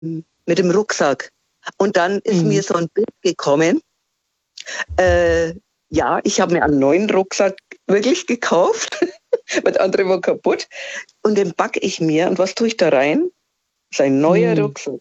mit dem Rucksack. Und dann ist mir so ein Bild gekommen. Ja, ich habe mir einen neuen Rucksack wirklich gekauft. Der andere war kaputt. Und den backe ich mir. Und was tue ich da rein? Das ist ein neuer Rucksack.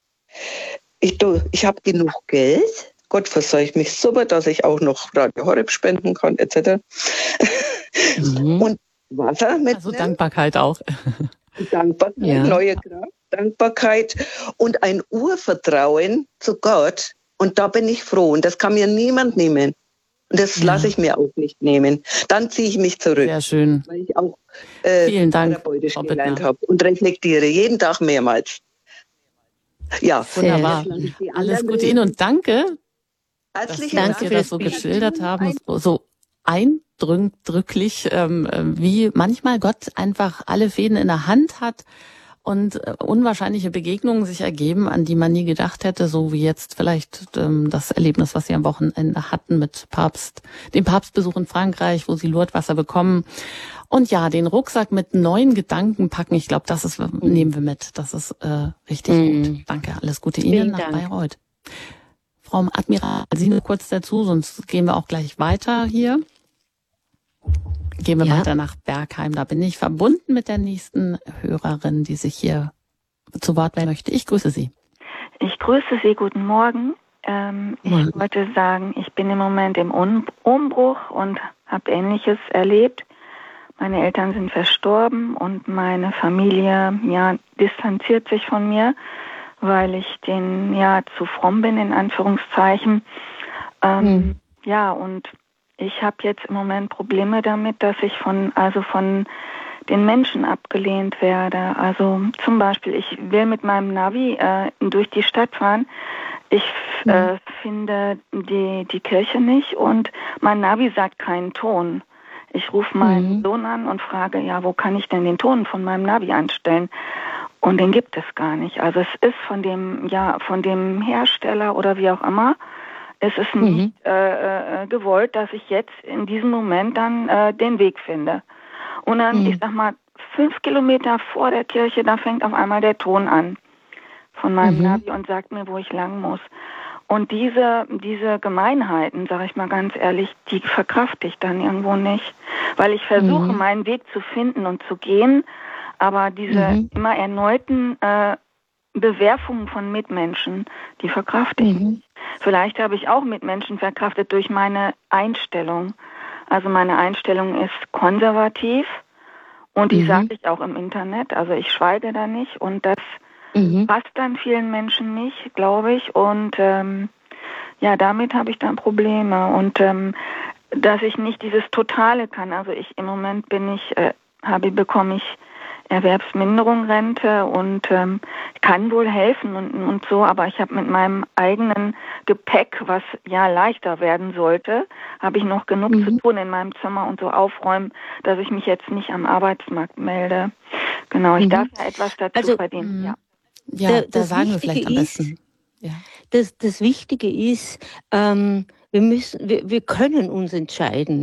Ich habe genug Geld. Gott versorgt mich super, dass ich auch noch Radio Horeb spenden kann, etc. Und Wasser mit. Also Dankbarkeit auch. Dankbarkeit, neue Kraft, Dankbarkeit und ein Urvertrauen zu Gott. Und da bin ich froh. Und das kann mir niemand nehmen. Und das lasse ich mir auch nicht nehmen. Dann ziehe ich mich zurück. Sehr schön. Weil ich auch vielen Dank, therapeutisch gelernt habe und reflektiere jeden Tag mehrmals. Ja, wunderbar. Alles Gute Ihnen und danke, herzlichen dass Sie das so geschildert haben, so eindrücklich, wie manchmal Gott einfach alle Fäden in der Hand hat und unwahrscheinliche Begegnungen sich ergeben, an die man nie gedacht hätte, so wie jetzt vielleicht das Erlebnis, was Sie am Wochenende hatten mit dem Papstbesuch in Frankreich, wo Sie Lourdeswasser bekommen. Und ja, den Rucksack mit neuen Gedanken packen, ich glaube, nehmen wir mit. Das ist richtig gut. Danke, alles Gute Ihnen nach Bayreuth. Frau Admiral, Sie nur kurz dazu, sonst gehen wir auch gleich weiter hier. Gehen wir weiter nach Bergheim. Da bin ich verbunden mit der nächsten Hörerin, die sich hier zu Wort melden möchte. Ich grüße Sie. Ich grüße Sie, guten Morgen. Ich wollte sagen, ich bin im Moment im Umbruch und habe Ähnliches erlebt. Meine Eltern sind verstorben und meine Familie distanziert sich von mir, weil ich denen zu fromm bin, in Anführungszeichen. Und ich habe jetzt im Moment Probleme damit, dass ich von den Menschen abgelehnt werde. Also zum Beispiel, ich will mit meinem Navi durch die Stadt fahren. Ich finde die Kirche nicht und mein Navi sagt keinen Ton. Ich rufe meinen Sohn an und frage, wo kann ich denn den Ton von meinem Navi anstellen? Und den gibt es gar nicht. Also es ist von dem Hersteller oder wie auch immer, es ist nicht gewollt, dass ich jetzt in diesem Moment dann den Weg finde. Und dann, ich sag mal, 5 Kilometer vor der Kirche, da fängt auf einmal der Ton an von meinem Navi und sagt mir, wo ich lang muss. Und diese Gemeinheiten, sage ich mal ganz ehrlich, die verkrafte ich dann irgendwo nicht. Weil ich versuche, meinen Weg zu finden und zu gehen, aber diese immer erneuten Bewerfungen von Mitmenschen, die verkrafte ich nicht. Vielleicht habe ich auch Mitmenschen verkraftet durch meine Einstellung. Also meine Einstellung ist konservativ und die sage ich auch im Internet. Also ich schweige da nicht und das passt dann vielen Menschen nicht, glaube ich. Und damit habe ich dann Probleme. Und dass ich nicht dieses Totale kann. Also im Moment bekomme ich Erwerbsminderung, Rente und kann wohl helfen und so, aber ich habe mit meinem eigenen Gepäck, was leichter werden sollte, habe ich noch genug zu tun in meinem Zimmer und so aufräumen, dass ich mich jetzt nicht am Arbeitsmarkt melde. Genau, ich darf ja etwas dazu verdienen. Da sagen wir vielleicht am besten. Das Wichtige ist, wir können uns entscheiden,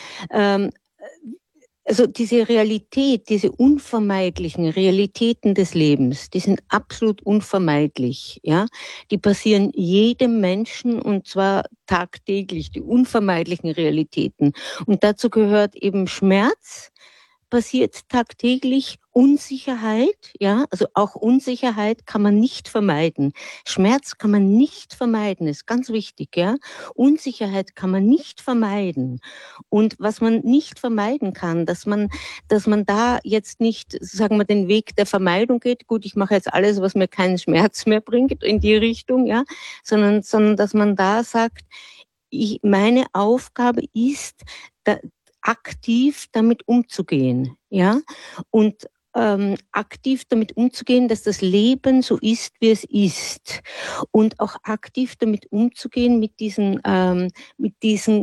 also diese Realität, diese unvermeidlichen Realitäten des Lebens, die sind absolut unvermeidlich, Die passieren jedem Menschen und zwar tagtäglich, die unvermeidlichen Realitäten. Und dazu gehört eben Schmerz, passiert tagtäglich, Unsicherheit, also auch Unsicherheit kann man nicht vermeiden. Schmerz kann man nicht vermeiden, ist ganz wichtig, Unsicherheit kann man nicht vermeiden. Und was man nicht vermeiden kann, dass man da jetzt nicht, sagen wir, den Weg der Vermeidung geht, gut, ich mache jetzt alles, was mir keinen Schmerz mehr bringt, in die Richtung, sondern dass man da sagt, meine Aufgabe ist, aktiv damit umzugehen, und aktiv damit umzugehen, dass das Leben so ist, wie es ist, und auch aktiv damit umzugehen mit diesen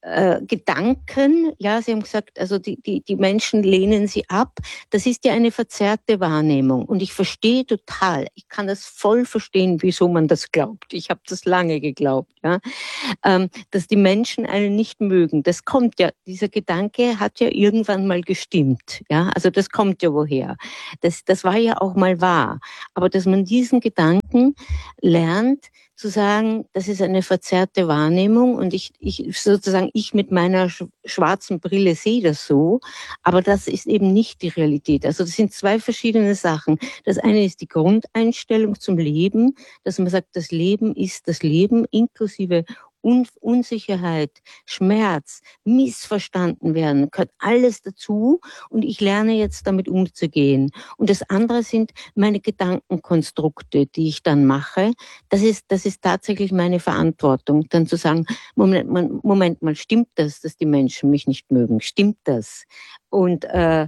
Gedanken, ja, Sie haben gesagt, also die Menschen lehnen sie ab. Das ist ja eine verzerrte Wahrnehmung. Und ich verstehe total, ich kann das voll verstehen, wieso man das glaubt. Ich habe das lange geglaubt, ja, dass die Menschen einen nicht mögen. Das kommt ja, dieser Gedanke hat ja irgendwann mal gestimmt, ja, also das kommt ja woher. Das war ja auch mal wahr. Aber dass man diesen Gedanken lernt, zu sagen, das ist eine verzerrte Wahrnehmung und ich mit meiner schwarzen Brille sehe das so, aber das ist eben nicht die Realität. Also das sind zwei verschiedene Sachen. Das eine ist die Grundeinstellung zum Leben, dass man sagt, das Leben ist das Leben inklusive Unsicherheit, Schmerz, missverstanden werden, gehört alles dazu und ich lerne jetzt damit umzugehen. Und das andere sind meine Gedankenkonstrukte, die ich dann mache. Das ist tatsächlich meine Verantwortung, dann zu sagen, Moment mal, stimmt das, dass die Menschen mich nicht mögen? Stimmt das? Und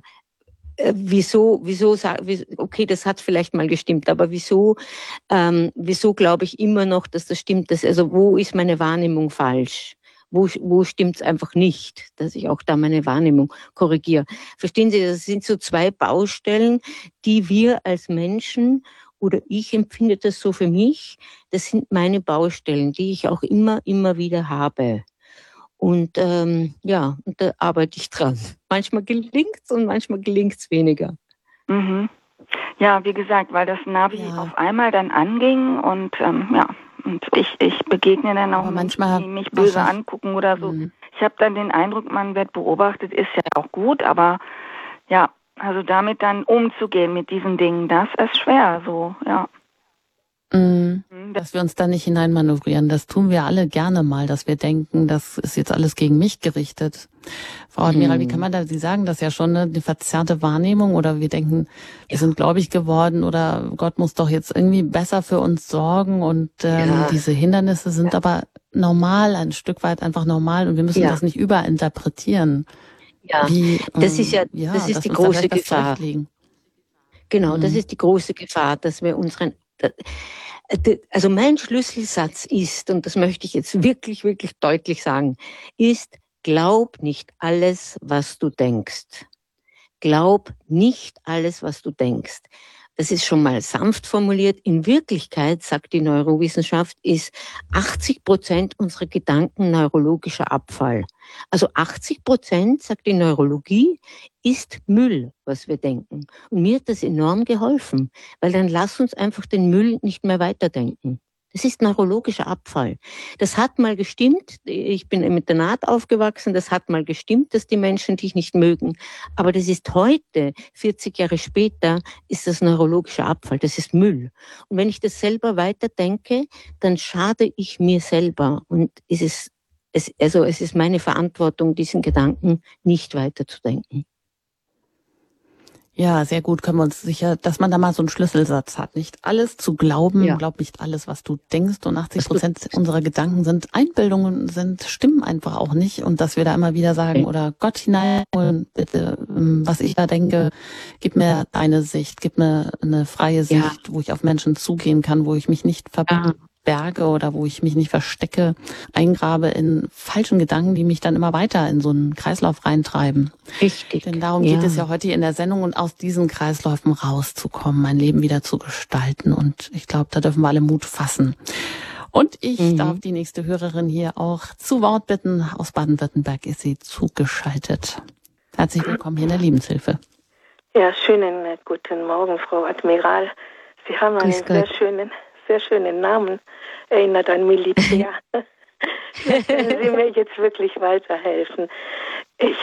okay, das hat vielleicht mal gestimmt, aber wieso glaube ich immer noch, dass das stimmt? Also wo ist meine Wahrnehmung falsch? Wo stimmt es einfach nicht, dass ich auch da meine Wahrnehmung korrigiere? Verstehen Sie, das sind so zwei Baustellen, die wir als Menschen oder ich empfinde das so für mich, das sind meine Baustellen, die ich auch immer wieder habe. Und und da arbeite ich dran. Manchmal gelingt's und manchmal gelingt's weniger. Mhm. Ja, wie gesagt, weil das Navi auf einmal dann anging und und ich begegne dann auch Menschen, die mich böse angucken oder so. Ich habe dann den Eindruck, man wird beobachtet, ist ja auch gut, aber ja, also damit dann umzugehen mit diesen Dingen, das ist schwer, so, ja. Dass wir uns da nicht hineinmanövrieren, das tun wir alle gerne mal, dass wir denken, das ist jetzt alles gegen mich gerichtet. Frau Admiral, wie kann man da, Sie sagen das ja schon, eine verzerrte Wahrnehmung oder wir denken, wir sind gläubig geworden oder Gott muss doch jetzt irgendwie besser für uns sorgen und diese Hindernisse sind aber normal, ein Stück weit einfach normal und wir müssen das nicht überinterpretieren. Ja, das ist das ist die große Gefahr. Genau, das ist die große Gefahr, dass wir also mein Schlüsselsatz ist, und das möchte ich jetzt wirklich, wirklich deutlich sagen, ist, glaub nicht alles, was du denkst. Glaub nicht alles, was du denkst. Das ist schon mal sanft formuliert. In Wirklichkeit, sagt die Neurowissenschaft, ist 80% unserer Gedanken neurologischer Abfall. Also 80%, sagt die Neurologie, ist Müll, was wir denken. Und mir hat das enorm geholfen, weil dann lass uns einfach den Müll nicht mehr weiterdenken. Das ist neurologischer Abfall. Das hat mal gestimmt. Ich bin im Internat aufgewachsen. Das hat mal gestimmt, dass die Menschen dich nicht mögen. Aber das ist heute, 40 Jahre später, ist das neurologischer Abfall. Das ist Müll. Und wenn ich das selber weiterdenke, dann schade ich mir selber. Und es ist meine Verantwortung, diesen Gedanken nicht weiterzudenken. Ja, sehr gut, können wir uns sicher, dass man da mal so einen Schlüsselsatz hat. Nicht alles zu glauben, glaub nicht alles, was du denkst. Und 80% unserer Gedanken sind Einbildungen, stimmen einfach auch nicht. Und dass wir da immer wieder sagen, oder Gott hineinholen, bitte, was ich da denke, gib mir deine Sicht, gib mir eine freie Sicht, wo ich auf Menschen zugehen kann, wo ich mich nicht verberge oder wo ich mich nicht verstecke, eingrabe in falschen Gedanken, die mich dann immer weiter in so einen Kreislauf reintreiben. Richtig. Denn darum geht es ja heute hier in der Sendung und aus diesen Kreisläufen rauszukommen, mein Leben wieder zu gestalten. Und ich glaube, da dürfen wir alle Mut fassen. Und ich darf die nächste Hörerin hier auch zu Wort bitten. Aus Baden-Württemberg ist sie zugeschaltet. Herzlich willkommen hier in der Lebenshilfe. Ja, schönen guten Morgen, Frau Admiral. Sie haben einen sehr schönen Namen, erinnert an Militär. Können Sie mir jetzt wirklich weiterhelfen? Ich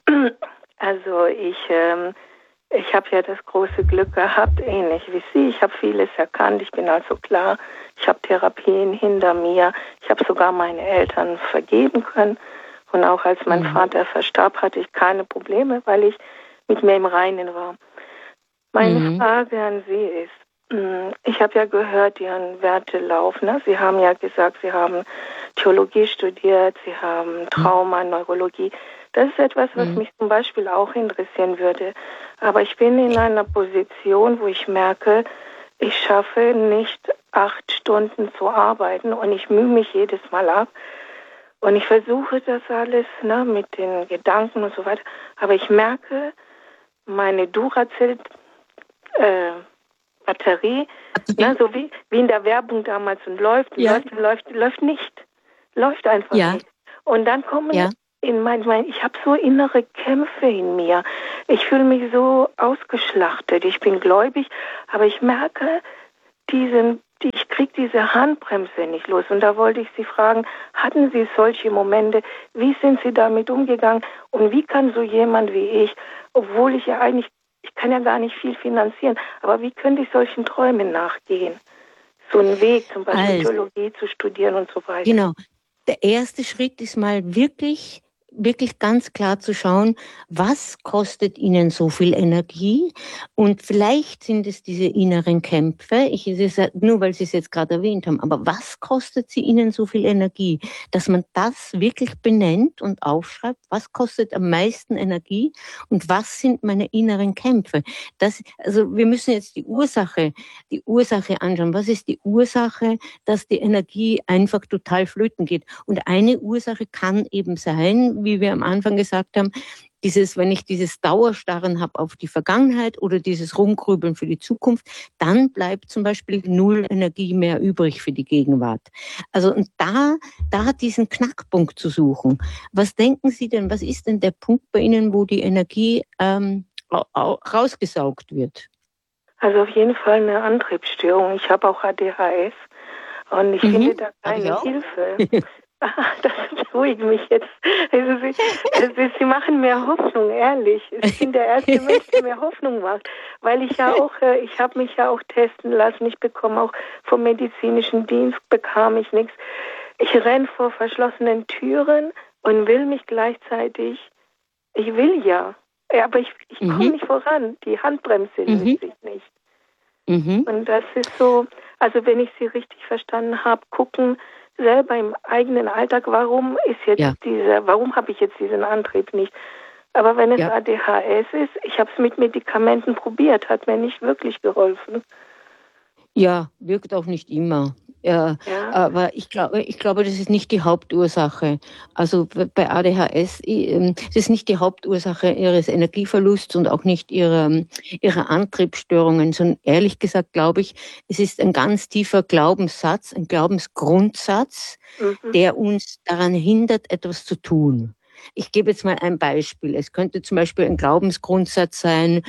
habe ja das große Glück gehabt, ähnlich wie Sie. Ich habe vieles erkannt. Ich bin also klar, ich habe Therapien hinter mir. Ich habe sogar meine Eltern vergeben können. Und auch als mein Vater verstarb, hatte ich keine Probleme, weil ich mit mir im Reinen war. Meine Frage an Sie ist, ich habe ja gehört, Ihren Wertelauf. Ne? Sie haben ja gesagt, Sie haben Theologie studiert, Sie haben Trauma, Neurologie. Das ist etwas, was mich zum Beispiel auch interessieren würde. Aber ich bin in einer Position, wo ich merke, ich schaffe nicht 8 Stunden zu arbeiten und ich mühe mich jedes Mal ab. Und ich versuche das alles, ne, mit den Gedanken und so weiter. Aber ich merke, meine Duracell-Batterie, ne, so wie in der Werbung damals, und läuft nicht. Läuft einfach nicht. Und dann kommen ich habe so innere Kämpfe in mir. Ich fühle mich so ausgeschlachtet. Ich bin gläubig, aber ich merke, ich kriege diese Handbremse nicht los. Und da wollte ich Sie fragen, hatten Sie solche Momente? Wie sind Sie damit umgegangen? Und wie kann so jemand wie ich, obwohl ich kann ja gar nicht viel finanzieren, aber wie könnte ich solchen Träumen nachgehen? So einen Weg, zum Beispiel Theologie zu studieren und so weiter. Genau. Der erste Schritt ist mal wirklich ganz klar zu schauen, was kostet Ihnen so viel Energie? Und vielleicht sind es diese inneren Kämpfe, nur weil Sie es jetzt gerade erwähnt haben, aber was kostet sie Ihnen so viel Energie? Dass man das wirklich benennt und aufschreibt, was kostet am meisten Energie und was sind meine inneren Kämpfe? Also wir müssen jetzt die Ursache anschauen. Was ist die Ursache, dass die Energie einfach total flöten geht? Und eine Ursache kann eben sein, wie wir am Anfang gesagt haben, wenn ich dieses Dauerstarren habe auf die Vergangenheit oder dieses Rumgrübeln für die Zukunft, dann bleibt zum Beispiel 0 Energie mehr übrig für die Gegenwart. Also und da diesen Knackpunkt zu suchen. Was denken Sie denn, was ist denn der Punkt bei Ihnen, wo die Energie rausgesaugt wird? Also auf jeden Fall eine Antriebsstörung. Ich habe auch ADHS und ich finde da keine Hilfe. Das beruhigt mich jetzt. Sie machen mir Hoffnung, ehrlich. Ich bin der erste Mensch, der mir Hoffnung macht. Weil ich habe mich ja auch testen lassen. Ich bekomme auch vom medizinischen Dienst, bekam ich nichts. Ich renne vor verschlossenen Türen und will mich gleichzeitig, ich will ja, aber ich komme nicht voran. Die Handbremse löst sich nicht. Und das ist so, also wenn ich Sie richtig verstanden habe, gucken, selber im eigenen Alltag, warum habe ich jetzt diesen Antrieb nicht? Aber wenn es ADHS ist, ich habe es mit Medikamenten probiert, hat mir nicht wirklich geholfen. Ja, wirkt auch nicht immer. Aber ich glaube, das ist nicht die Hauptursache. Also bei ADHS, es ist nicht die Hauptursache ihres Energieverlusts und auch nicht ihrer Antriebsstörungen, sondern ehrlich gesagt glaube ich, es ist ein ganz tiefer Glaubenssatz, ein Glaubensgrundsatz, der uns daran hindert, etwas zu tun. Ich gebe jetzt mal ein Beispiel. Es könnte zum Beispiel ein Glaubensgrundsatz sein,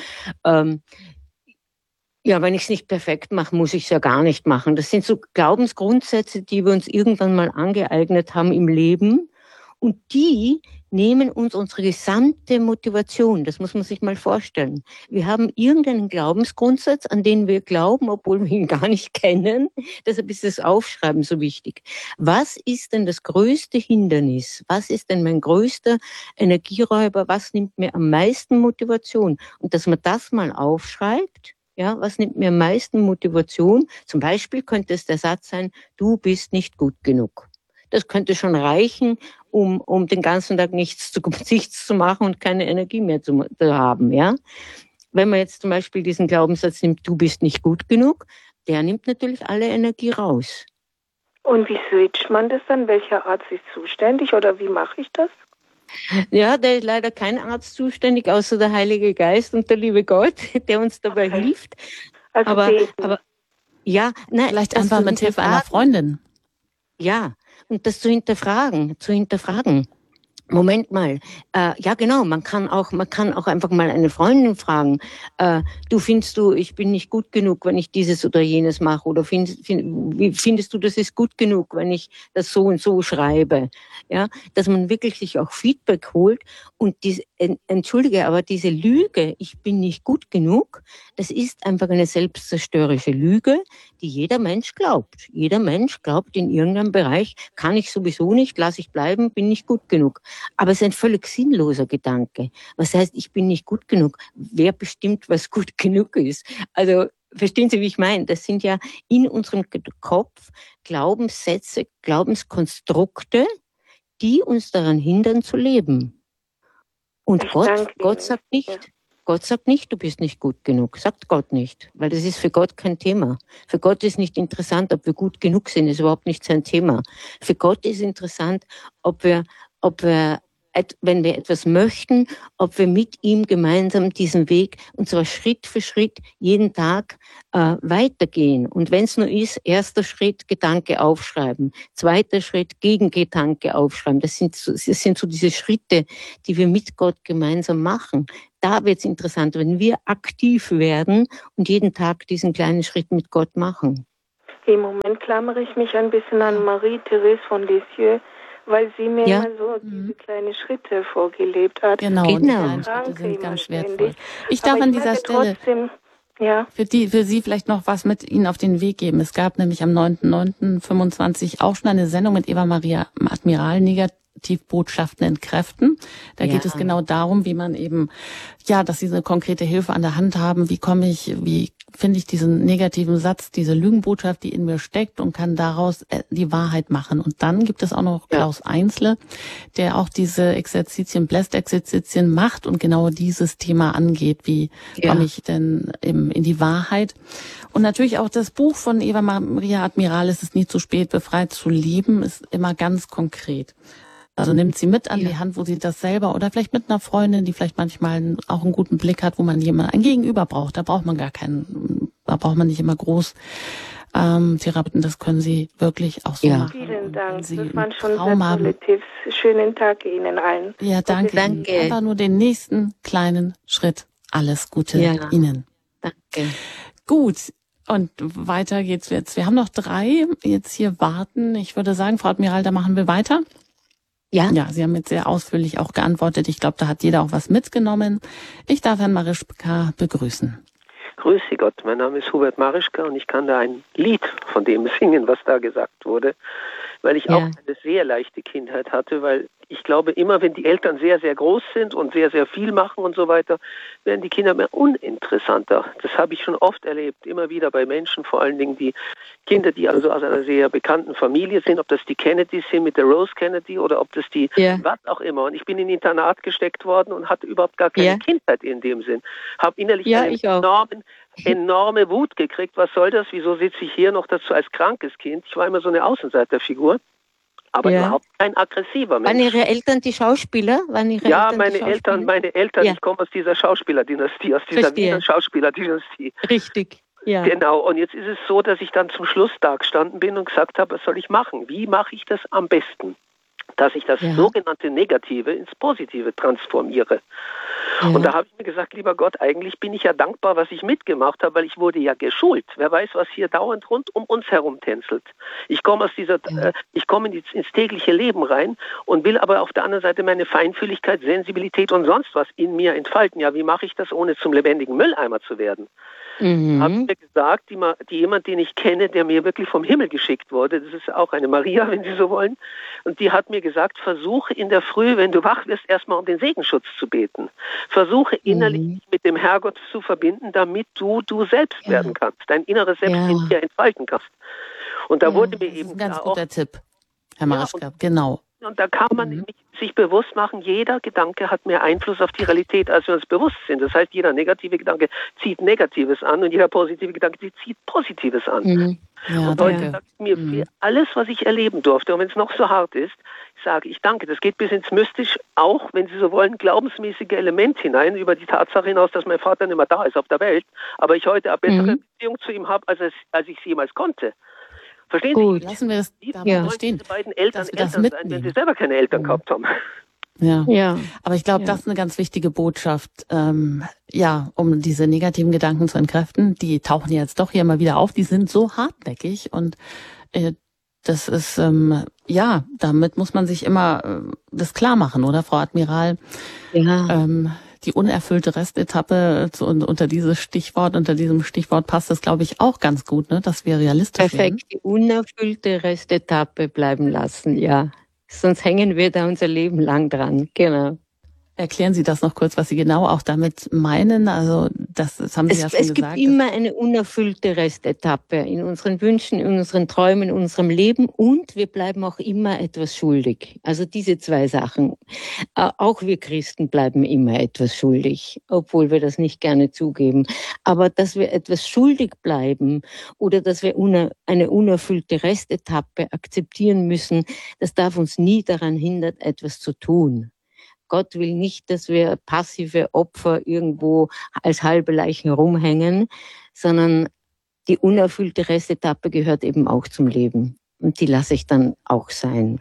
wenn ich es nicht perfekt mache, muss ich es ja gar nicht machen. Das sind so Glaubensgrundsätze, die wir uns irgendwann mal angeeignet haben im Leben. Und die nehmen uns unsere gesamte Motivation. Das muss man sich mal vorstellen. Wir haben irgendeinen Glaubensgrundsatz, an den wir glauben, obwohl wir ihn gar nicht kennen. Deshalb ist das Aufschreiben so wichtig. Was ist denn das größte Hindernis? Was ist denn mein größter Energieräuber? Was nimmt mir am meisten Motivation? Und dass man das mal aufschreibt, was nimmt mir am meisten Motivation? Zum Beispiel könnte es der Satz sein, du bist nicht gut genug. Das könnte schon reichen, um den ganzen Tag nichts zu machen und keine Energie mehr zu haben. Ja? Wenn man jetzt zum Beispiel diesen Glaubenssatz nimmt, du bist nicht gut genug, der nimmt natürlich alle Energie raus. Und wie switcht man das dann? Welcher Arzt ist zuständig oder wie mache ich das? Ja, da ist leider kein Arzt zuständig, außer der Heilige Geist und der liebe Gott, der uns dabei hilft. Also aber vielleicht einfach mit Hilfe einer Freundin. Ja, und das zu hinterfragen. Moment mal, genau, man kann auch einfach mal eine Freundin fragen, findest du, ich bin nicht gut genug, wenn ich dieses oder jenes mache, oder wie findest du, das ist gut genug, wenn ich das so und so schreibe, ja, dass man wirklich sich auch Feedback holt und aber diese Lüge, ich bin nicht gut genug, das ist einfach eine selbstzerstörerische Lüge, die jeder Mensch glaubt. Jeder Mensch glaubt, in irgendeinem Bereich kann ich sowieso nicht, lasse ich bleiben, bin nicht gut genug. Aber es ist ein völlig sinnloser Gedanke. Was heißt, ich bin nicht gut genug? Wer bestimmt, was gut genug ist? Also, verstehen Sie, wie ich meine? Das sind ja in unserem Kopf Glaubenssätze, Glaubenskonstrukte, die uns daran hindern zu leben. Und Gott sagt nicht, Gott sagt nicht, du bist nicht gut genug. Sagt Gott nicht, weil das ist für Gott kein Thema. Für Gott ist nicht interessant, ob wir gut genug sind, ist überhaupt nicht sein Thema. Für Gott ist interessant, ob wir, wenn wir etwas möchten, ob wir mit ihm gemeinsam diesen Weg, und zwar Schritt für Schritt, jeden Tag weitergehen. Und wenn es nur ist, erster Schritt, Gedanke aufschreiben, zweiter Schritt, Gegengedanke aufschreiben. Das sind so diese Schritte, die wir mit Gott gemeinsam machen. Da wird es interessant, wenn wir aktiv werden und jeden Tag diesen kleinen Schritt mit Gott machen. Im Moment klammere ich mich ein bisschen an Marie-Therese von Lisieux, weil sie mir immer so diese kleinen Schritte vorgelebt hat. Genau. Und die kleinen Schritte sind ganz wertvoll. Ich darf an dieser Stelle für Sie vielleicht noch was mit Ihnen auf den Weg geben. Es gab nämlich am 9.9.25 auch schon eine Sendung mit Eva Maria Admiral, Negativbotschaften entkräften. Da geht es genau darum, wie man eben, dass Sie eine konkrete Hilfe an der Hand haben. Wie finde ich diesen negativen Satz, diese Lügenbotschaft, die in mir steckt, und kann daraus die Wahrheit machen. Und dann gibt es auch noch Klaus Einsle, der auch diese Blessed-Exerzitien macht und genau dieses Thema angeht. Wie komme ich denn in die Wahrheit? Und natürlich auch das Buch von Eva Maria Admiral, Es ist nie zu spät, befreit zu leben, ist immer ganz konkret. Also nimmt sie mit an die Hand, wo sie das selber, oder vielleicht mit einer Freundin, die vielleicht manchmal auch einen guten Blick hat, wo man ein Gegenüber braucht. Da braucht man nicht immer groß Therapeuten. Das können Sie wirklich auch so machen. Vielen Dank. Das waren schon sehr tolle Tipps. Schönen Tag Ihnen allen. Ja, danke. Einfach nur den nächsten kleinen Schritt. Alles Gute Ihnen. Danke. Gut. Und weiter geht's jetzt. Wir haben noch 3 jetzt hier warten. Ich würde sagen, Frau Admiral, da machen wir weiter. Ja, Sie haben jetzt sehr ausführlich auch geantwortet. Ich glaube, da hat jeder auch was mitgenommen. Ich darf Herrn Marischka begrüßen. Grüß Sie Gott, mein Name ist Hubert Marischka und ich kann da ein Lied von dem singen, was da gesagt wurde, weil ich auch eine sehr leichte Kindheit hatte, weil ich glaube, immer wenn die Eltern sehr, sehr groß sind und sehr, sehr viel machen und so weiter, werden die Kinder mehr uninteressanter. Das habe ich schon oft erlebt, immer wieder bei Menschen, vor allen Dingen die Kinder, die also aus einer sehr bekannten Familie sind, ob das die Kennedys sind mit der Rose Kennedy oder ob das die was auch immer. Und ich bin in ein Internat gesteckt worden und hatte überhaupt gar keine Kindheit in dem Sinn. Habe innerlich eine enorme Wut gekriegt. Was soll das? Wieso sitze ich hier noch dazu als krankes Kind? Ich war immer so eine Außenseiterfigur. Aber überhaupt kein aggressiver Mensch. Waren Ihre Eltern die Schauspieler? Meine Eltern, ich komme aus dieser Schauspielerdynastie, aus dieser Wiener Schauspielerdynastie. Richtig, ja. Genau, und jetzt ist es so, dass ich dann zum Schluss da gestanden bin und gesagt habe, was soll ich machen? Wie mache ich das am besten? Dass ich das sogenannte Negative ins Positive transformiere. Und da habe ich mir gesagt, lieber Gott, eigentlich bin ich ja dankbar, was ich mitgemacht habe, weil ich wurde ja geschult. Wer weiß, was hier dauernd rund um uns herum tänzelt. Ich komme ins tägliche Leben rein und will aber auf der anderen Seite meine Feinfühligkeit, Sensibilität und sonst was in mir entfalten. Ja, wie mache ich das, ohne zum lebendigen Mülleimer zu werden? Habe ich mir gesagt, jemand, den ich kenne, der mir wirklich vom Himmel geschickt wurde, das ist auch eine Maria, wenn Sie so wollen, und die hat mir gesagt, versuche in der Früh, wenn du wach wirst, erstmal um den Segenschutz zu beten. Versuche innerlich mit dem Herrgott zu verbinden, damit du selbst werden kannst, dein inneres Selbst in dir entfalten kannst. Und da wurde mir eben ein ganz guter Tipp, Herr Marischka, genau. Und da kann man sich bewusst machen, jeder Gedanke hat mehr Einfluss auf die Realität, als wir uns bewusst sind. Das heißt, jeder negative Gedanke zieht Negatives an und jeder positive Gedanke zieht Positives an. Ja, und heute sagt mir für alles, was ich erleben durfte, und wenn es noch so hart ist, sage ich danke. Das geht bis ins mystisch, auch, wenn Sie so wollen, glaubensmäßige Element hinein, über die Tatsache hinaus, dass mein Vater nicht mehr da ist auf der Welt, aber ich heute eine bessere Beziehung zu ihm habe, als ich es jemals konnte. Verstehen Sie? Lassen wir das stehen. Diese beiden Eltern sein, wenn sie selber keine Eltern gehabt haben. Ja. Aber ich glaube, das ist eine ganz wichtige Botschaft, um diese negativen Gedanken zu entkräften. Die tauchen jetzt doch hier mal wieder auf. Die sind so hartnäckig und das ist, damit muss man sich immer das klar machen, oder, Frau Admiral? Ja. Die unerfüllte Restetappe unter diesem Stichwort passt das, glaube ich, auch ganz gut, ne, dass wir realistisch werden. Die unerfüllte Restetappe bleiben lassen, ja. Sonst hängen wir da unser Leben lang dran, genau. Erklären Sie das noch kurz, was Sie genau auch damit meinen? Also das haben Sie ja schon gesagt. Es gibt immer eine unerfüllte Restetappe in unseren Wünschen, in unseren Träumen, in unserem Leben und wir bleiben auch immer etwas schuldig. Also diese zwei Sachen. Auch wir Christen bleiben immer etwas schuldig, obwohl wir das nicht gerne zugeben. Aber dass wir etwas schuldig bleiben oder dass wir eine unerfüllte Restetappe akzeptieren müssen, das darf uns nie daran hindern, etwas zu tun. Gott will nicht, dass wir passive Opfer irgendwo als halbe Leichen rumhängen, sondern die unerfüllte Restetappe gehört eben auch zum Leben. Und die lasse ich dann auch sein.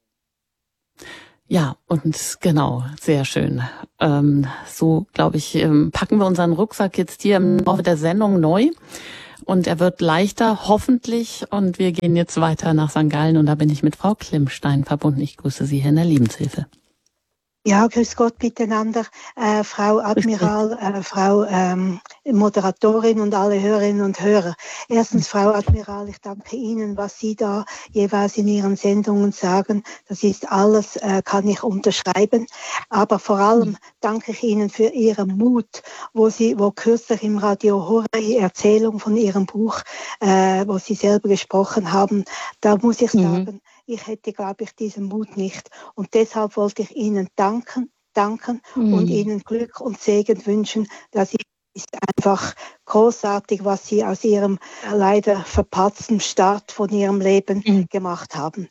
Ja, und genau, sehr schön. So, glaube ich, packen wir unseren Rucksack jetzt hier im Laufe der Sendung neu. Und er wird leichter, hoffentlich. Und wir gehen jetzt weiter nach St. Gallen. Und da bin ich mit Frau Klimmstein verbunden. Ich grüße Sie hier in der Lebenshilfe. Ja, grüß Gott miteinander, Frau Admiral, Frau Moderatorin und alle Hörerinnen und Hörer. Erstens, Frau Admiral, ich danke Ihnen, was Sie da jeweils in Ihren Sendungen sagen. Das ist alles, kann ich unterschreiben. Aber vor allem danke ich Ihnen für Ihren Mut, wo kürzlich im Radio Horeb die Erzählung von Ihrem Buch, wo Sie selber gesprochen haben, da muss ich sagen, ich hätte, glaube ich, diesen Mut nicht. Und deshalb wollte ich Ihnen danken und Ihnen Glück und Segen wünschen. Das ist einfach großartig, was Sie aus Ihrem leider verpatzten Start von Ihrem Leben gemacht haben.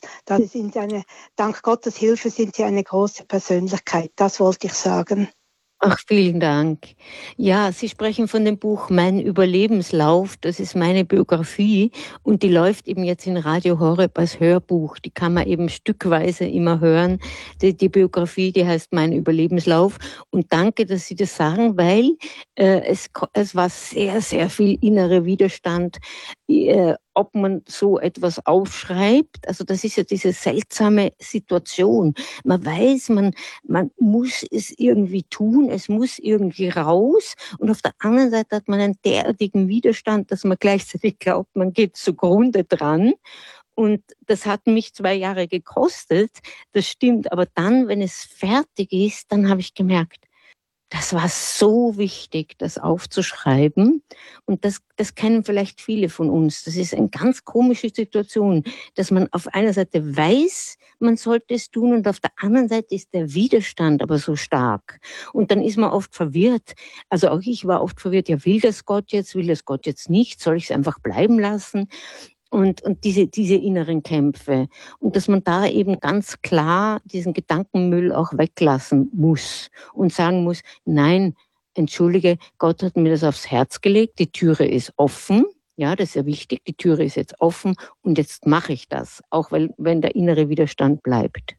Dank Gottes Hilfe sind Sie eine große Persönlichkeit. Das wollte ich sagen. Ach, vielen Dank. Ja, Sie sprechen von dem Buch Mein Überlebenslauf. Das ist meine Biografie und die läuft eben jetzt in Radio Horeb als Hörbuch. Die kann man eben stückweise immer hören. Die Biografie, die heißt Mein Überlebenslauf. Und danke, dass Sie das sagen, weil es war sehr, sehr viel innerer Widerstand, ob man so etwas aufschreibt. Also das ist ja diese seltsame Situation. Man weiß, man muss es irgendwie tun, es muss irgendwie raus. Und auf der anderen Seite hat man einen derartigen Widerstand, dass man gleichzeitig glaubt, man geht zugrunde dran. Und das hat mich 2 Jahre gekostet, das stimmt. Aber dann, wenn es fertig ist, dann habe ich gemerkt, das war so wichtig, das aufzuschreiben. Und das kennen vielleicht viele von uns. Das ist eine ganz komische Situation, dass man auf einer Seite weiß, man sollte es tun und auf der anderen Seite ist der Widerstand aber so stark. Und dann ist man oft verwirrt. Also auch ich war oft verwirrt. Ja, will das Gott jetzt nicht? Soll ich es einfach bleiben lassen? Und diese inneren Kämpfe. Und dass man da eben ganz klar diesen Gedankenmüll auch weglassen muss und sagen muss, nein, entschuldige, Gott hat mir das aufs Herz gelegt, die Türe ist offen. Ja, das ist ja wichtig, die Türe ist jetzt offen und jetzt mache ich das, auch wenn der innere Widerstand bleibt.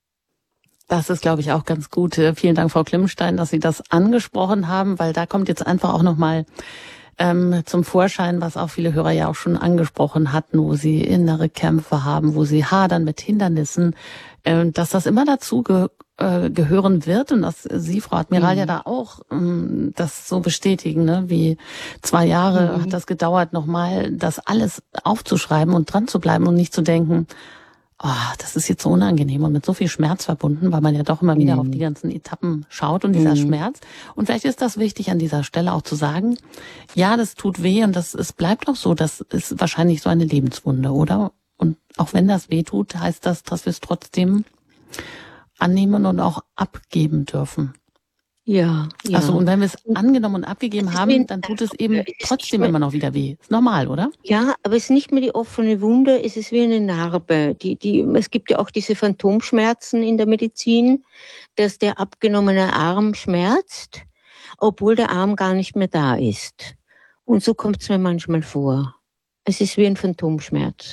Das ist, glaube ich, auch ganz gut. Vielen Dank, Frau Klimmstein, dass Sie das angesprochen haben, weil da kommt jetzt einfach auch nochmal zum Vorschein, was auch viele Hörer ja auch schon angesprochen hatten, wo sie innere Kämpfe haben, wo sie hadern mit Hindernissen, dass das immer dazu gehören wird und dass Sie, Frau Admiral, ja da auch das so bestätigen, ne? Wie 2 Jahre hat das gedauert, nochmal das alles aufzuschreiben und dran zu bleiben und nicht zu denken, das ist jetzt so unangenehm und mit so viel Schmerz verbunden, weil man ja doch immer wieder auf die ganzen Etappen schaut und dieser Schmerz. Und vielleicht ist das wichtig an dieser Stelle auch zu sagen, ja, das tut weh und es bleibt auch so, das ist wahrscheinlich so eine Lebenswunde, oder? Und auch wenn das weh tut, heißt das, dass wir es trotzdem annehmen und auch abgeben dürfen. Ja. Also und wenn wir es angenommen und abgegeben haben, dann tut es eben trotzdem immer noch wieder weh. Ist normal, oder? Ja, aber es ist nicht mehr die offene Wunde, es ist wie eine Narbe. Es gibt ja auch diese Phantomschmerzen in der Medizin, dass der abgenommene Arm schmerzt, obwohl der Arm gar nicht mehr da ist. Und so kommt es mir manchmal vor. Es ist wie ein Phantomschmerz.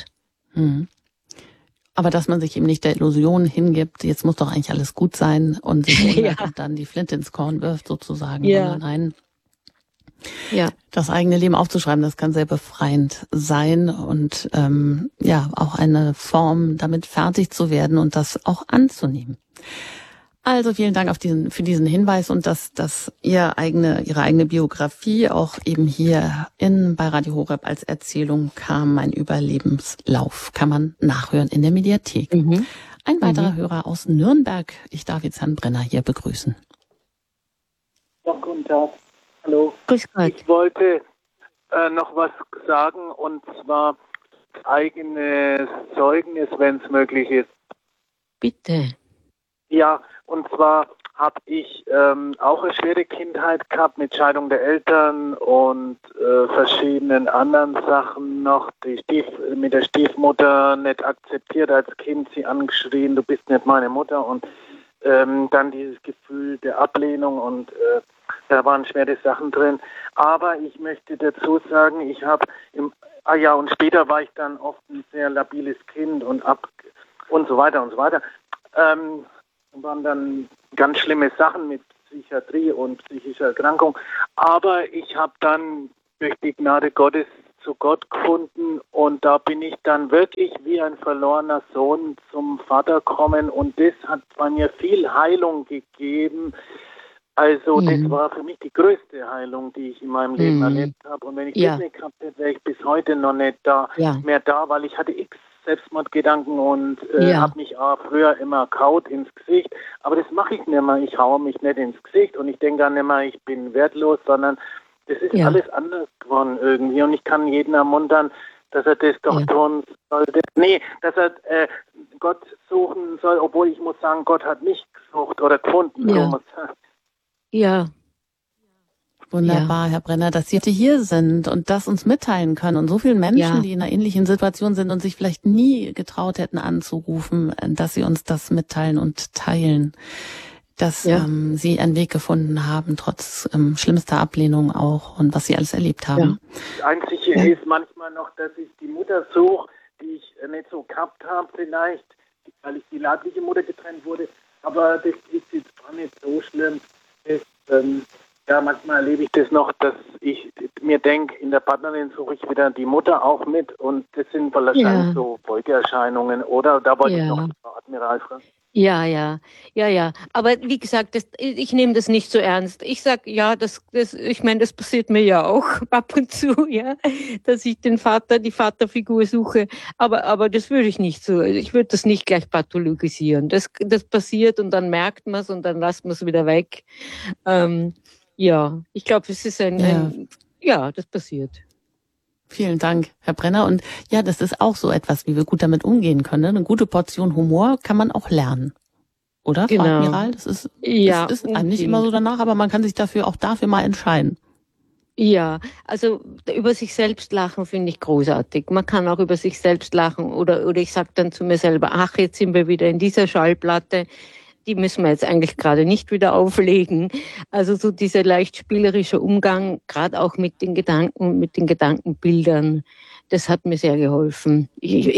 Aber dass man sich eben nicht der Illusion hingibt, jetzt muss doch eigentlich alles gut sein und sich und dann die Flinte ins Korn wirft sozusagen, sondern nein, das eigene Leben aufzuschreiben, das kann sehr befreiend sein und auch eine Form, damit fertig zu werden und das auch anzunehmen. Also vielen Dank für diesen Hinweis und dass Ihre eigene Biografie auch eben hier bei Radio Horeb als Erzählung kam, ein Überlebenslauf, kann man nachhören in der Mediathek. Ein weiterer Hörer aus Nürnberg. Ich darf jetzt Herrn Brenner hier begrüßen. Ja, guten Tag. Hallo. Grüß Gott. Ich wollte noch was sagen, und zwar eigenes Zeugnis, wenn es möglich ist. Bitte. Ja, und zwar habe ich auch eine schwere Kindheit gehabt mit Scheidung der Eltern und verschiedenen anderen Sachen noch. Mit der Stiefmutter nicht akzeptiert als Kind, sie angeschrien, du bist nicht meine Mutter, und dann dieses Gefühl der Ablehnung, und da waren schwere Sachen drin. Aber ich möchte dazu sagen, und später war ich dann oft ein sehr labiles Kind und so weiter und so weiter. Waren dann ganz schlimme Sachen mit Psychiatrie und psychischer Erkrankung. Aber ich habe dann durch die Gnade Gottes zu Gott gefunden, und da bin ich dann wirklich wie ein verlorener Sohn zum Vater gekommen, und das hat bei mir viel Heilung gegeben. Also das war für mich die größte Heilung, die ich in meinem Leben erlebt habe. Und wenn ich das nicht gehabt hätte, wäre ich bis heute noch nicht mehr da, weil ich hatte x Selbstmordgedanken und habe mich auch früher immer kaut ins Gesicht. Aber das mache ich nicht mehr. Ich haue mich nicht ins Gesicht und ich denke auch nicht mehr, ich bin wertlos, sondern das ist alles anders geworden irgendwie. Und ich kann jeden ermuntern, dass er das doch tun sollte. Nee, dass er Gott suchen soll, obwohl ich muss sagen, Gott hat mich gesucht oder gefunden. Ja. Wunderbar, Herr Brenner, dass Sie hier sind und das uns mitteilen können, und so vielen Menschen, die in einer ähnlichen Situation sind und sich vielleicht nie getraut hätten anzurufen, dass Sie uns das mitteilen und teilen, dass Sie einen Weg gefunden haben, trotz schlimmster Ablehnung auch, und was Sie alles erlebt haben. Das Einzige ist manchmal noch, dass ich die Mutter suche, die ich nicht so gehabt habe vielleicht, weil ich die leibliche Mutter getrennt wurde, aber das ist jetzt gar nicht so schlimm. Manchmal erlebe ich das noch, dass ich mir denke, in der Partnerin suche ich wieder die Mutter auch mit, und das sind wahrscheinlich so Folgeerscheinungen, oder? Da wollte ich noch Frau Admiral fragen. Ja. Aber wie gesagt, ich nehme das nicht so ernst. Ich sag, ich meine, das passiert mir ja auch ab und zu, dass ich die Vaterfigur suche. Aber das würde ich nicht so. Ich würde das nicht gleich pathologisieren. Das passiert, und dann merkt man es, und dann lässt man es wieder weg. Ich glaube, es ist das passiert. Vielen Dank, Herr Brenner. Und ja, das ist auch so etwas, wie wir gut damit umgehen können. Eine gute Portion Humor kann man auch lernen. Oder, Frau Admiral? Das ist einem nicht immer so danach, aber man kann sich dafür mal entscheiden. Ja, also über sich selbst lachen finde ich großartig. Man kann auch über sich selbst lachen, oder ich sage dann zu mir selber, ach, jetzt sind wir wieder in dieser Schallplatte. Die müssen wir jetzt eigentlich gerade nicht wieder auflegen. Also so dieser leicht spielerische Umgang, gerade auch mit den Gedanken, mit den Gedankenbildern, das hat mir sehr geholfen.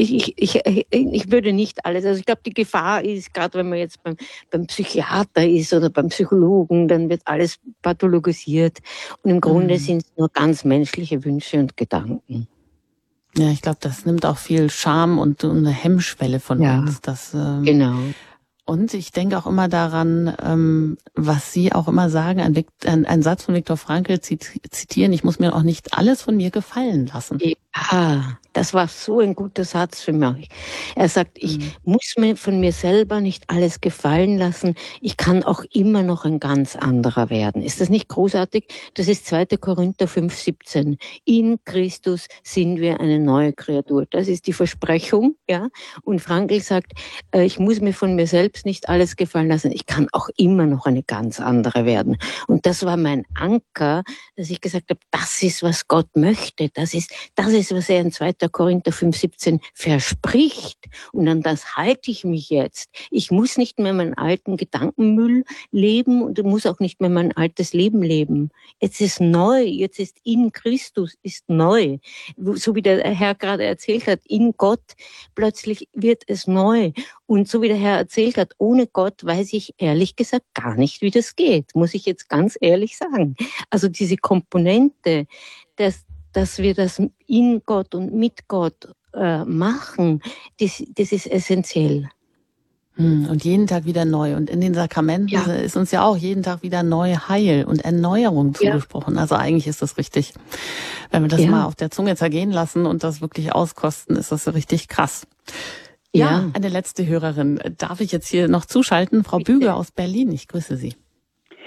Ich würde nicht alles, also ich glaube, die Gefahr ist, gerade wenn man jetzt beim Psychiater ist oder beim Psychologen, dann wird alles pathologisiert. Und im Grunde sind es nur ganz menschliche Wünsche und Gedanken. Ja, ich glaube, das nimmt auch viel Scham und eine Hemmschwelle von uns. Genau. Und ich denke auch immer daran, was Sie auch immer sagen, ein Satz von Viktor Frankl zitieren, ich muss mir auch nicht alles von mir gefallen lassen. Ja, das war so ein guter Satz für mich. Er sagt, ich muss mir von mir selber nicht alles gefallen lassen. Ich kann auch immer noch ein ganz anderer werden. Ist das nicht großartig? Das ist 2. Korinther 5,17. In Christus sind wir eine neue Kreatur. Das ist die Versprechung, Und Frankl sagt, ich muss mir von mir selbst nicht alles gefallen lassen. Ich kann auch immer noch eine ganz andere werden. Und das war mein Anker, dass ich gesagt habe, das ist, was Gott möchte. Das ist, was er in 2. Korinther 5,17 verspricht. Und an das halte ich mich jetzt. Ich muss nicht mehr meinen alten Gedankenmüll leben, und ich muss auch nicht mehr mein altes Leben leben. Jetzt ist neu. Jetzt ist in Christus ist neu. So wie der Herr gerade erzählt hat, in Gott plötzlich wird es neu. Und so wie der Herr erzählt hat, ohne Gott weiß ich ehrlich gesagt gar nicht, wie das geht. Muss ich jetzt ganz ehrlich sagen. Also diese Komponente, dass wir das in Gott und mit Gott machen, das ist essentiell. Und jeden Tag wieder neu. Und in den Sakramenten ist uns ja auch jeden Tag wieder neu Heil und Erneuerung zugesprochen. Also eigentlich ist das richtig. Wenn wir das mal auf der Zunge zergehen lassen und das wirklich auskosten, ist das so richtig krass. Ja, eine letzte Hörerin. Darf ich jetzt hier noch zuschalten? Frau Büge aus Berlin, ich grüße Sie.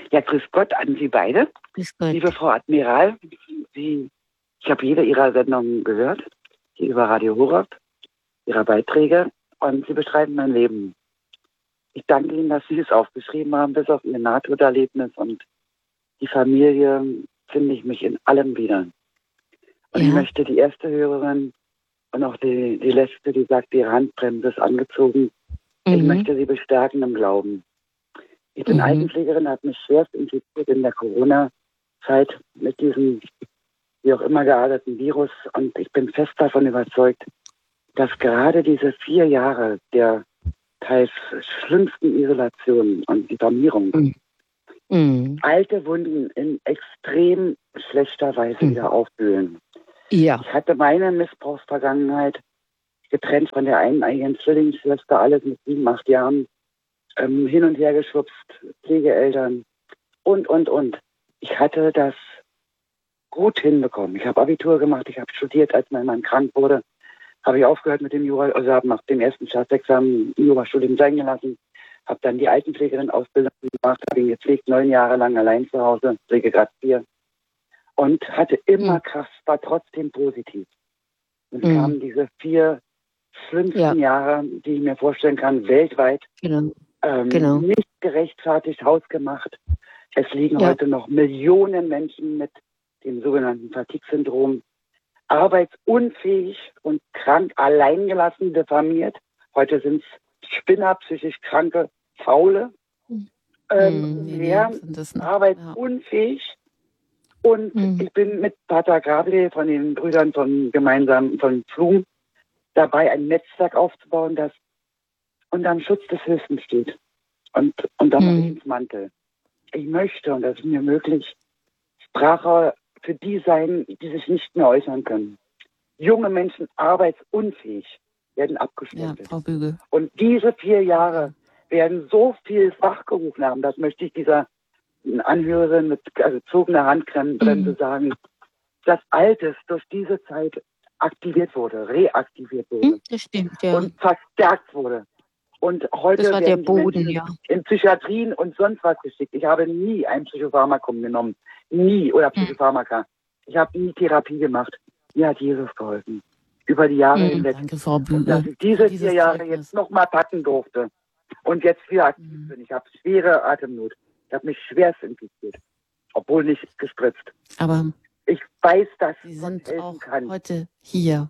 Ja, grüß Gott an Sie beide. Grüß Gott. Liebe Frau Admiral, ich habe jede Ihrer Sendungen gehört, die über Radio Horeb, Ihrer Beiträge, und Sie beschreiben mein Leben. Ich danke Ihnen, dass Sie es aufgeschrieben haben, bis auf Ihr Nahtoderlebnis und die Familie finde ich mich in allem wieder. Und ich möchte die erste Hörerin und auch die letzte, die sagt, die Handbremse ist angezogen, ich möchte sie bestärken im Glauben. Ich bin Altenpflegerin, habe mich schwerst infiziert in der Corona-Zeit mit diesem, wie auch immer gearteten Virus. Und ich bin fest davon überzeugt, dass gerade diese 4 Jahre der teils schlimmsten Isolation und Diffamierung alte Wunden in extrem schlechter Weise wieder aufwühlen. Ja. Ich hatte meine Missbrauchsvergangenheit getrennt von der eineigen Zwillingsschwester, alles mit 7, 8 Jahren. Hin und her geschubst, Pflegeeltern und. Ich hatte das gut hinbekommen. Ich habe Abitur gemacht, ich habe studiert, als mein Mann krank wurde. Habe ich aufgehört mit dem Jura, also habe nach dem ersten Staatsexamen Jurastudium sein gelassen. Habe dann die Altenpflegerin-Ausbildung gemacht, habe ihn gepflegt, 9 Jahre lang allein zu Hause, Pflegegrad 4. Und hatte immer Kraft, war trotzdem positiv. Und kamen diese 4 schlimmsten Jahre, die ich mir vorstellen kann, weltweit. Nicht gerechtfertigt, hausgemacht. Es liegen heute noch Millionen Menschen mit dem sogenannten Fatigue-Syndrom, arbeitsunfähig und krank, alleingelassen, diffamiert. Heute sind es Spinner, psychisch Kranke, Faule, arbeitsunfähig. Und ich bin mit Pater Gabriel von den Brüdern von Pflum dabei, ein Netzwerk aufzubauen, das unter dem Schutz des Höchsten steht und unter Mariens Mantel. Ich möchte, und das ist mir möglich, Sprache für die sein, die sich nicht mehr äußern können. Junge Menschen, arbeitsunfähig, werden abgestellt. Ja, Frau Bügel. Und diese 4 Jahre werden so viel wachgerufen haben, das möchte ich dieser Anhörerin mit gezogener Handbremse sagen, dass Altes durch diese Zeit aktiviert wurde, reaktiviert wurde. Das stimmt, ja. Und verstärkt wurde. Und heute das war der werden Boden, in Psychiatrien und sonst was geschickt. Ich habe nie ein Psychopharmakum genommen. Nie. Oder Psychopharmaka. Ich habe nie Therapie gemacht. Mir hat Jesus geholfen. Über die Jahre hinweg. Danke, Frau Bügel. Und dass ich diese 4 Jahre jetzt nochmal packen durfte. Und jetzt wieder aktiv bin. Ich habe schwere Atemnot. Ich habe mich schwerst infiziert. Obwohl nicht gespritzt. Aber ich weiß, dass Sie sind auch heute hier.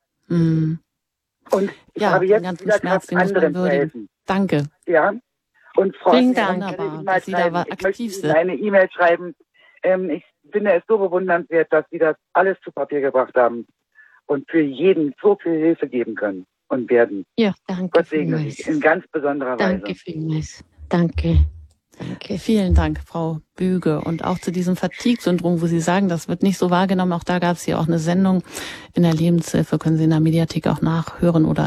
Und ich habe jetzt ganzen wieder Schmerz, Kraft, anderen zu helfen. Danke. Ja. Und Frau Vielen Dank, dass Sie da aktiv sind. Eine E-Mail schreiben. Ich finde es so bewundernswert, dass Sie das alles zu Papier gebracht haben und für jeden so viel Hilfe geben können und werden. Ja, danke. Gott segne Sie in ganz besonderer Weise. Danke vielmals. Danke. Danke. Vielen Dank, Frau Büge. Und auch zu diesem Fatigue-Syndrom, wo Sie sagen, das wird nicht so wahrgenommen. Auch da gab es ja auch eine Sendung in der Lebenshilfe, können Sie in der Mediathek auch nachhören, oder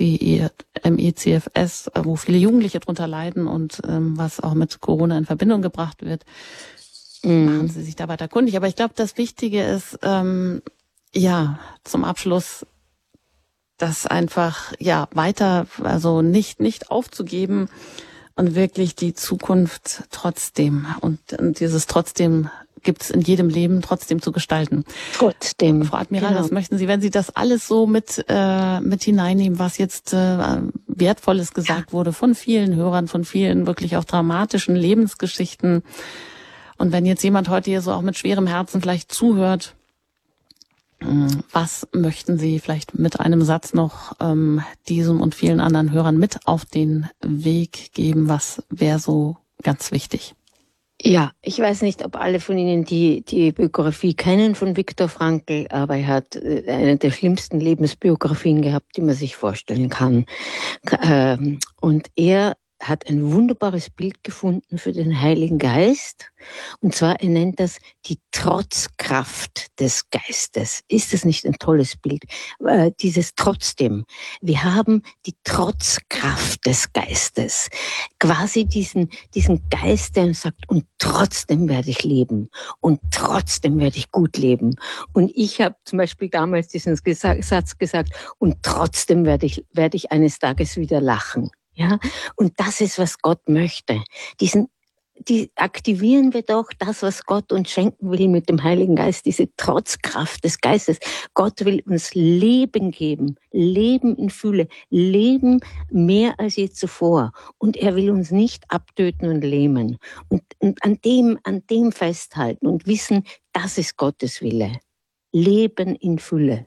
MECFS, wo viele Jugendliche drunter leiden und was auch mit Corona in Verbindung gebracht wird. Machen Sie sich da weiter kundig. Aber ich glaube, das Wichtige ist, zum Abschluss, das einfach, weiter, also nicht aufzugeben, und wirklich die Zukunft trotzdem und dieses trotzdem gibt's in jedem Leben trotzdem zu gestalten. Trotzdem. Frau Admiral, was möchten Sie, wenn Sie das alles so mit hineinnehmen, was jetzt Wertvolles gesagt wurde von vielen Hörern, von vielen wirklich auch dramatischen Lebensgeschichten, und wenn jetzt jemand heute hier so auch mit schwerem Herzen vielleicht zuhört, was möchten Sie vielleicht mit einem Satz noch diesem und vielen anderen Hörern mit auf den Weg geben? Was wäre so ganz wichtig? Ja, ich weiß nicht, ob alle von Ihnen die Biografie kennen von Viktor Frankl, aber er hat eine der schlimmsten Lebensbiografien gehabt, die man sich vorstellen kann. Und er hat ein wunderbares Bild gefunden für den Heiligen Geist. Und zwar, er nennt das die Trotzkraft des Geistes. Ist das nicht ein tolles Bild? Dieses Trotzdem. Wir haben die Trotzkraft des Geistes. Quasi diesen Geist, der uns sagt, und trotzdem werde ich leben. Und trotzdem werde ich gut leben. Und ich habe zum Beispiel damals diesen Satz gesagt, und trotzdem werde ich eines Tages wieder lachen. Ja, und das ist, was Gott möchte. die aktivieren wir doch das, was Gott uns schenken will mit dem Heiligen Geist, diese Trotzkraft des Geistes. Gott will uns Leben geben, Leben in Fülle, Leben mehr als je zuvor. Und er will uns nicht abtöten und lähmen. Und an dem festhalten und wissen, das ist Gottes Wille. Leben in Fülle.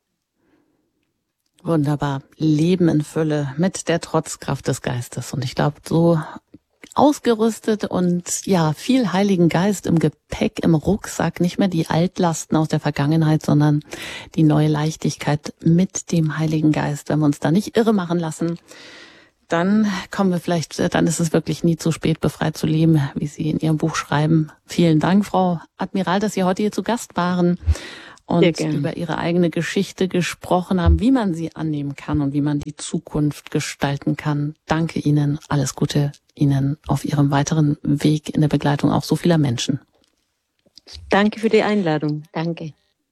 Wunderbar. Leben in Fülle mit der Trotzkraft des Geistes. Und ich glaube, so ausgerüstet und ja, viel Heiligen Geist im Gepäck, im Rucksack, nicht mehr die Altlasten aus der Vergangenheit, sondern die neue Leichtigkeit mit dem Heiligen Geist. Wenn wir uns da nicht irre machen lassen, dann dann ist es wirklich nie zu spät, befreit zu leben, wie Sie in Ihrem Buch schreiben. Vielen Dank, Frau Admiral, dass Sie heute hier zu Gast waren und über Ihre eigene Geschichte gesprochen haben, wie man sie annehmen kann und wie man die Zukunft gestalten kann. Danke Ihnen, alles Gute Ihnen auf Ihrem weiteren Weg in der Begleitung auch so vieler Menschen. Danke für die Einladung. Danke.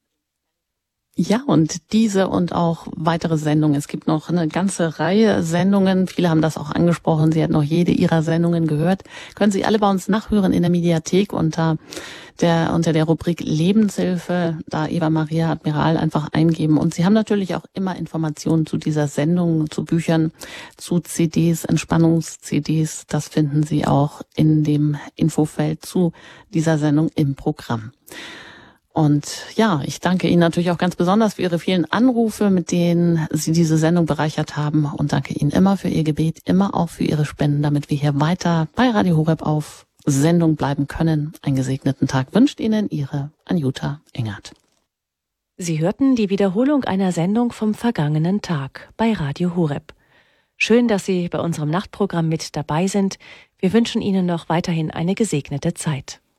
Ja, und diese und auch weitere Sendungen. Es gibt noch eine ganze Reihe Sendungen. Viele haben das auch angesprochen. Sie hat noch jede Ihrer Sendungen gehört. Können Sie alle bei uns nachhören in der Mediathek unter der Rubrik Lebenshilfe, da Eva Maria Admiral einfach eingeben. Und Sie haben natürlich auch immer Informationen zu dieser Sendung, zu Büchern, zu CDs, Entspannungs-CDs. Das finden Sie auch in dem Infofeld zu dieser Sendung im Programm. Und ja, ich danke Ihnen natürlich auch ganz besonders für Ihre vielen Anrufe, mit denen Sie diese Sendung bereichert haben, und danke Ihnen immer für Ihr Gebet, immer auch für Ihre Spenden, damit wir hier weiter bei Radio Horeb auf Sendung bleiben können. Einen gesegneten Tag wünscht Ihnen Ihre Anjuta Engert. Sie hörten die Wiederholung einer Sendung vom vergangenen Tag bei Radio Horeb. Schön, dass Sie bei unserem Nachtprogramm mit dabei sind. Wir wünschen Ihnen noch weiterhin eine gesegnete Zeit.